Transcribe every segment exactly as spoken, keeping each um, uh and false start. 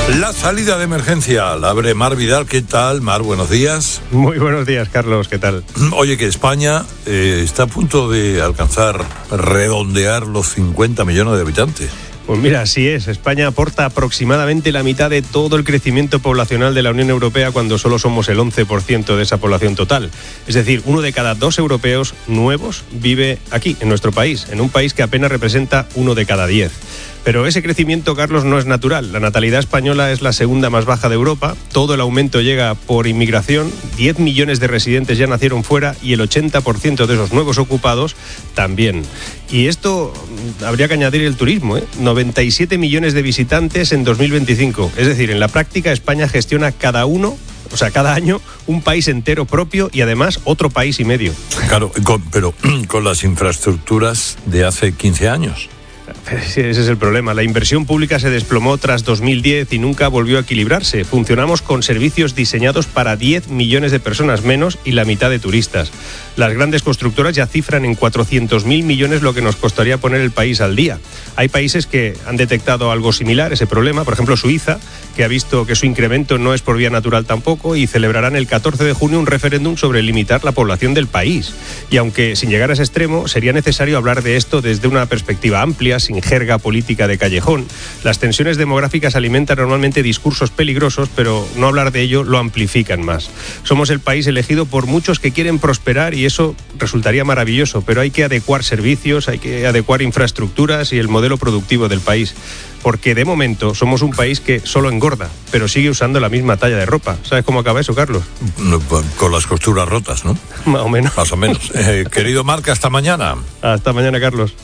La salida de emergencia la abre Mar Vidal. ¿Qué tal, Mar? Buenos días. Muy buenos días, Carlos. ¿Qué tal? Oye, que España eh, está a punto de alcanzar, redondear los cincuenta millones de habitantes. Pues mira, así es. España aporta aproximadamente la mitad de todo el crecimiento poblacional de la Unión Europea cuando solo somos el once por ciento de esa población total. Es decir, uno de cada dos europeos nuevos vive aquí, en nuestro país, en un país que apenas representa uno de cada diez. Pero ese crecimiento, Carlos, no es natural. La natalidad española es la segunda más baja de Europa. Todo el aumento llega por inmigración. diez millones de residentes ya nacieron fuera y el ochenta por ciento de esos nuevos ocupados también. Y esto habría que añadir el turismo, ¿eh? noventa y siete millones de visitantes en dos mil veinticinco. Es decir, en la práctica España gestiona cada uno, o sea, cada año, un país entero propio y además otro país y medio. Claro, con, pero con las infraestructuras de hace quince años. Sí, ese es el problema. La inversión pública se desplomó tras dos mil diez y nunca volvió a equilibrarse. Funcionamos con servicios diseñados para diez millones de personas menos y la mitad de turistas. Las grandes constructoras ya cifran en cuatrocientos mil millones lo que nos costaría poner el país al día. Hay países que han detectado algo similar, ese problema. Por ejemplo, Suiza, que ha visto que su incremento no es por vía natural tampoco y celebrarán el catorce de junio un referéndum sobre limitar la población del país. Y aunque sin llegar a ese extremo, sería necesario hablar de esto desde una perspectiva amplia, sin jerga política de callejón. Las tensiones demográficas alimentan normalmente discursos peligrosos, pero no hablar de ello lo amplifican más. Somos el país elegido por muchos que quieren prosperar y eso resultaría maravilloso, pero hay que adecuar servicios, hay que adecuar infraestructuras y el modelo productivo del país. Porque de momento somos un país que solo engorda, pero sigue usando la misma talla de ropa. ¿Sabes cómo acaba eso, Carlos? Con las costuras rotas, ¿no? Más o menos. Más o menos. Eh, querido Marc, hasta mañana. Hasta mañana, Carlos.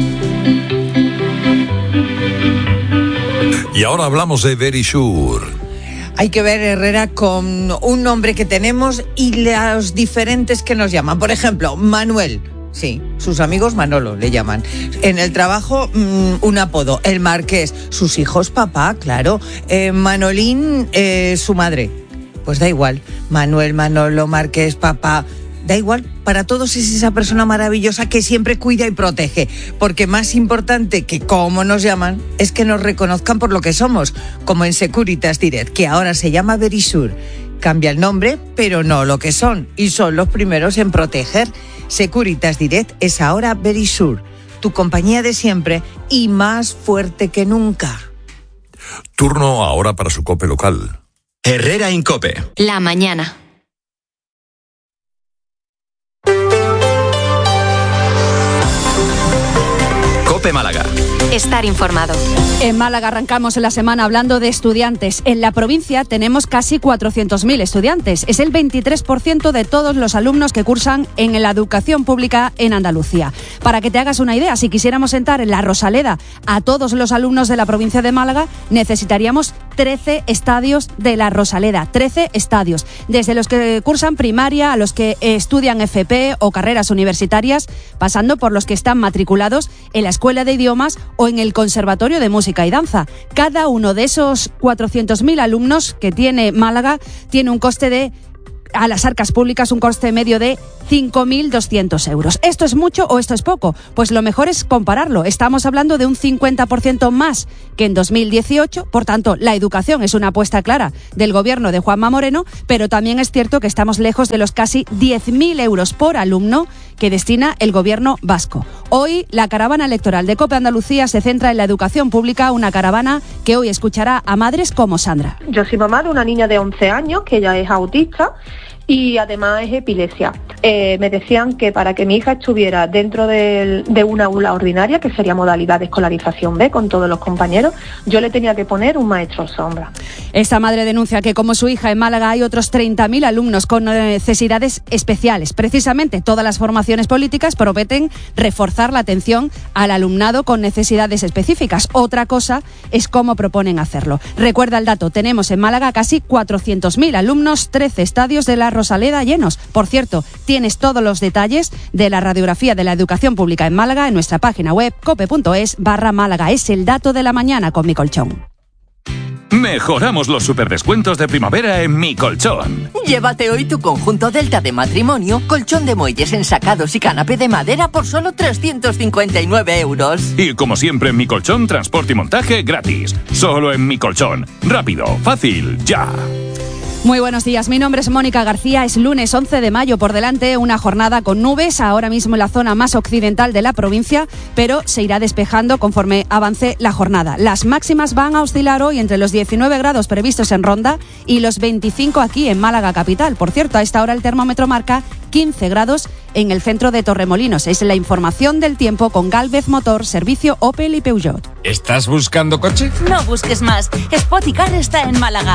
Y ahora hablamos de Verisure. Hay que ver, Herrera, con un nombre que tenemos y los diferentes que nos llaman. Por ejemplo, Manuel. Sí, sus amigos Manolo le llaman. En el trabajo, mmm, un apodo, el Marqués. Sus hijos, papá, claro. Eh, Manolín, eh, su madre. Pues da igual. Manuel, Manolo, Marqués, papá. Da igual, para todos es esa persona maravillosa que siempre cuida y protege, porque más importante que cómo nos llaman es que nos reconozcan por lo que somos, como en Securitas Direct, que ahora se llama Verisure. Cambia el nombre, pero no lo que son, y son los primeros en proteger. Securitas Direct es ahora Verisure, tu compañía de siempre y más fuerte que nunca. Turno ahora para su COPE local. Herrera en COPE. La mañana. COPE Málaga. Estar informado. En Málaga arrancamos la semana hablando de estudiantes. En la provincia tenemos casi cuatrocientos mil estudiantes. Es el veintitrés por ciento de todos los alumnos que cursan en la educación pública en Andalucía. Para que te hagas una idea, si quisiéramos sentar en la Rosaleda a todos los alumnos de la provincia de Málaga, necesitaríamos trece estadios de la Rosaleda. trece estadios. Desde los que cursan primaria a los que estudian F P o carreras universitarias, pasando por los que están matriculados en la Escuela de Idiomas o en el Conservatorio de Música y Danza. Cada uno de esos cuatrocientos mil alumnos que tiene Málaga tiene un coste de, a las arcas públicas, un coste medio de cinco mil doscientos euros. ¿Esto es mucho o esto es poco? Pues lo mejor es compararlo. Estamos hablando de un cincuenta por ciento más que en dos mil dieciocho. Por tanto, la educación es una apuesta clara del gobierno de Juanma Moreno, pero también es cierto que estamos lejos de los casi diez mil euros por alumno que destina el gobierno vasco. Hoy, la caravana electoral de COPE Andalucía se centra en la educación pública, una caravana que hoy escuchará a madres como Sandra. Yo soy mamá de una niña de once años que ella es autista y además es epilepsia. Eh, me decían que para que mi hija estuviera dentro de, de una aula ordinaria, que sería modalidad de escolarización B con todos los compañeros, yo le tenía que poner un maestro sombra. Esta madre denuncia que como su hija en Málaga hay otros treinta mil alumnos con necesidades especiales. Precisamente todas las formaciones políticas prometen reforzar la atención al alumnado con necesidades específicas. Otra cosa es cómo proponen hacerlo. Recuerda el dato, tenemos en Málaga casi cuatrocientos mil alumnos, trece estadios de la Rosaleda llenos. Por cierto, tienes todos los detalles de la radiografía de la educación pública en Málaga en nuestra página web cope punto es barra Málaga. Es el dato de la mañana con mi colchón. Mejoramos los superdescuentos de primavera en Mi Colchón. Llévate hoy tu conjunto Delta de matrimonio, colchón de muelles ensacados y canapé de madera por solo trescientos cincuenta y nueve euros. Y como siempre en Mi Colchón, transporte y montaje gratis. Solo en Mi Colchón. Rápido, fácil, ya. Muy buenos días, mi nombre es Mónica García, es lunes once de mayo, por delante una jornada con nubes, ahora mismo en la zona más occidental de la provincia, pero se irá despejando conforme avance la jornada. Las máximas van a oscilar hoy entre los diecinueve grados previstos en Ronda y los veinticinco aquí en Málaga capital. Por cierto, a esta hora el termómetro marca quince grados en el centro de Torremolinos. Es la información del tiempo con Galvez Motor, servicio Opel y Peugeot. ¿Estás buscando coche? No busques más, Spoticar está en Málaga.